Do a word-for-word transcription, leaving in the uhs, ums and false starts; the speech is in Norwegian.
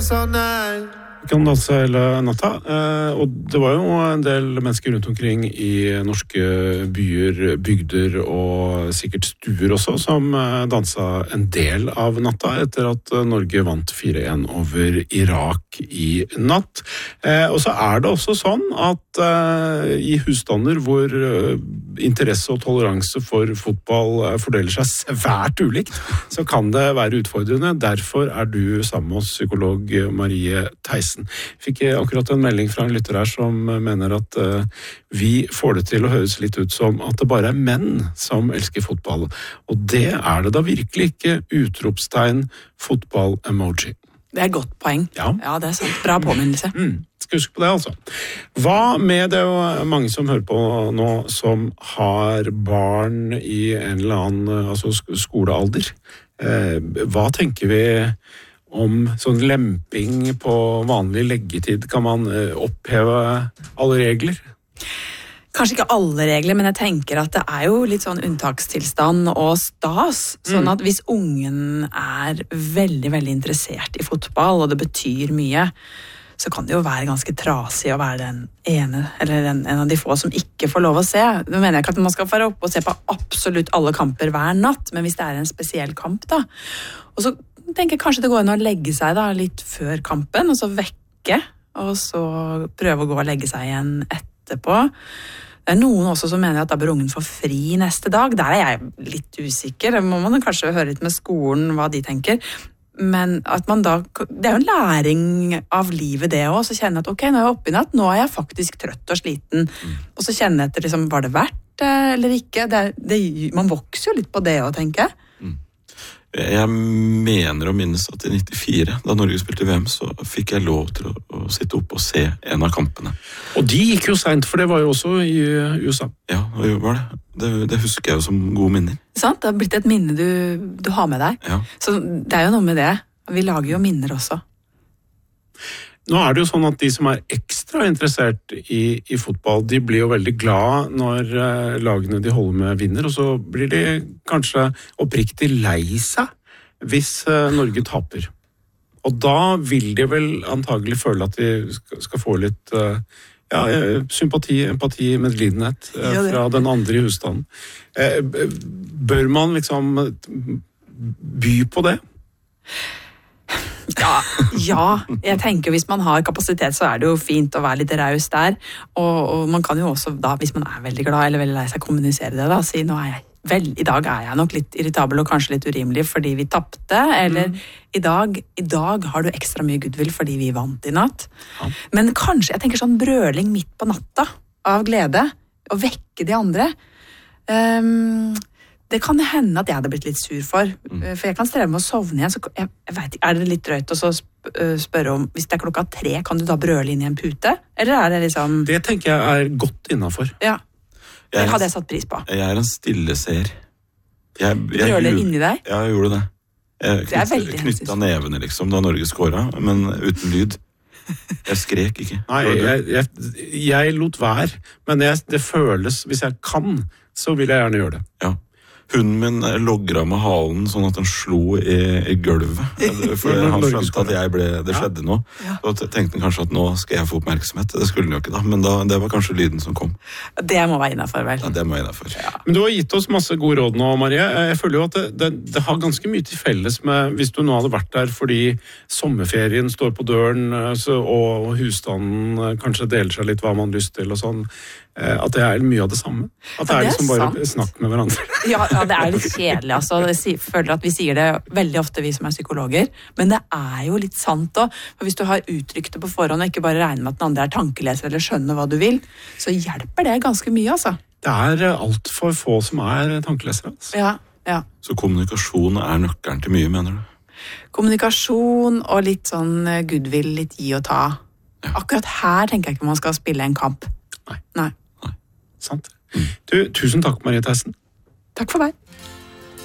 dance all night. Kan danse hele natta, og det var jo en del mennesker rundt omkring i norske byer, bygder og sikkert stuer også, som dansa en del av natta etter at Norge vant fire en over Irak i natt. Og så er det også sånn at i husstander hvor interesse og toleranse for fotball fordeler seg svært ulikt, så kan det være utfordrende. Derfor er du sammen med oss, psykolog Marie Theisen. Fikk jeg akkurat en melding fra en lytter her som mener at uh, vi får det til å høres litt ut som at det bare er menn som elsker fotball. Og det er det da virkelig ikke. Utropstegn, fotball-emoji. Det er et godt poeng. Ja, ja det er sant. Bra påminnelse. Mm, skal huske på det altså. Hva med det er jo mange som hører på nå som har barn i en eller annen altså skolealder? Eh, hva tenker vi om sånn lemping på vanlig leggetid? Kan man oppheve alle regler? Kanskje ikke alle regler, men jeg tenker at det er jo litt sånn unntakstilstand og stas. Sånn at hvis ungen er veldig, veldig interessert i fotball, og det betyr mye, så kan det jo være ganske trasig å være den ene, eller en, en av de få som ikke får lov å se. Nå mener jeg ikke at man skal fare opp og se på absolutt alle kamper hver natt, men hvis det er en spesiell kamp da, og så tenker jeg kanskje det går inn å legge seg da, litt før kampen, og så vekke, og så prøve å gå og legge seg igjen etterpå. Det er noen også som mener at da bør ungen få fri neste dag. Der er jeg litt usikker. Det må man kanskje høre litt med skolen hva de tenker. Men at man da, det er jo en læring av livet det også, så kjenne at ok, nå er jeg oppe i natt, nå er jeg faktisk trøtt og sliten. Mm. Og så kjenne etter, liksom, var det verdt det eller ikke? Det, er, det, man vokser jo litt på det også, tenker jeg. Mm. Jeg mener å minnes at i nittifire, da Norge spilte V M, så fikk jeg lov til å, å sitte opp og se en av kampene. Og de gikk jo sent, for det var jo også i U S A. Ja, det var det. Det, det husker jeg jo som gode minner. Sant, det har blitt et minne du, du har med deg. Ja. Så det er jo noe med det. Vi lager jo minner også. Nå er det jo sånn at de som er ekstra interessert i, i fotball, de blir jo veldig glad når uh, lagene de holder med vinner, og så blir de kanskje oppriktig lei seg hvis uh, Norge taper. Og da vil de vel antagelig føle at de skal, skal få litt uh, ja, sympati, empati, medlidenhet uh, ja, fra den andre i husstanden. Uh, bør man liksom by på det? Ja, ja, jeg tenker hvis man har kapasitet så er det jo fint å være litt raus der, og, og man kan jo også da, hvis man er veldig glad eller veldig lei seg, kommunisere det da, si nå er jeg vel, i dag er jeg nok litt irritabel og kanskje litt urimelig fordi vi tappte, eller mm. i, dag, i dag har du ekstra mye goodwill fordi vi vant i natt. Ja. Men kanskje, jeg tenker sånn brøling midt på natta av glede, og vekke de andre. Um, Det kan hende at jeg hadde blitt litt sur for, mm. for jeg kan streve med å sovne igjen, så jeg, jeg vet ikke, er det litt drøyt å spørre om, hvis det er klokka tre, kan du da brøle inn i en pute? Eller er det liksom... Det tenker jeg er godt innenfor. Ja, det jeg hadde jeg satt pris på. Jeg er en stille seer. Brøler inni deg? Ja, jeg gjorde det. Jeg det er veldig knyttet nevene liksom da Norge skåret, men uten lyd. Jeg skrek ikke. Nei, jeg, jeg, jeg lot være, men jeg, det føles, hvis jeg kan, så vil jeg gjerne gjøre det. Ja. Hunden min loggra med halen sånn at den slo i, i gulvet. For han skjønte at jeg ble, det skjedde noe. Ja. Så tenkte han kanskje at nå skal jeg få oppmerksomhet. Det skulle han jo ikke da, men da, det var kanskje lyden som kom. Det må være innenfor, vel? Ja, det må være innenfor. Ja. Men du har gitt oss masse gode råd nå, Marie. Jeg føler jo at det, det, det har ganske mye til felles med, hvis du nå hadde vært der fordi sommerferien står på døren, så, og husstanden kanskje deler seg litt hva man har lyst til og sånn, at det er mye av det samme. At det er liksom bare sant. Snakk med hverandre. Ja, ja, det er litt kjedelig, altså. Jeg føler at vi sier det veldig ofte, vi som er psykologer, men det er jo litt sant også. For hvis du har uttrykt det på forhånd, og ikke bare regner med at den andre er tankeleser eller skjønner hva du vil, så hjelper det ganske mye, altså. Det er alt for få som er tankelesere. Altså. Ja, ja. Så kommunikasjon er nøkkelen til mye, mener du? Kommunikasjon og litt sånn goodwill, litt gi og ta. Ja. Akkurat her tenker jeg ikke man skal spille en kamp. Nei. Nei. Sant. Du, tusen takk, Marie Theisen. Takk for meg.